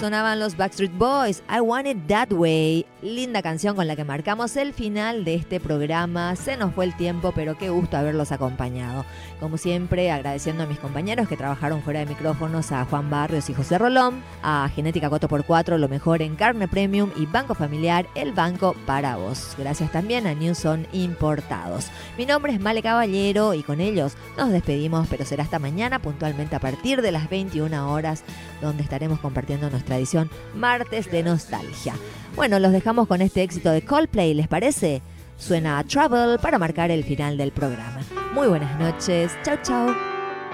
Sonaban los Backstreet Boys, I Want It That Way. Linda canción con la que marcamos el final de este programa. Se nos fue el tiempo, pero qué gusto haberlos acompañado. Como siempre, agradeciendo a mis compañeros que trabajaron fuera de micrófonos, a Juan Barrios y José Rolón, a Genética 4x4, lo mejor en carne premium, y Banco Familiar, el banco para vos. Gracias también a Newson Importados. Mi nombre es Male Caballero y con ellos nos despedimos, pero será hasta mañana puntualmente a partir de las 21 horas, donde estaremos compartiendo nuestra edición Martes de Nostalgia. Bueno, los dejamos con este éxito de Coldplay, ¿les parece? Suena a Trouble para marcar el final del programa. Muy buenas noches, chau chau.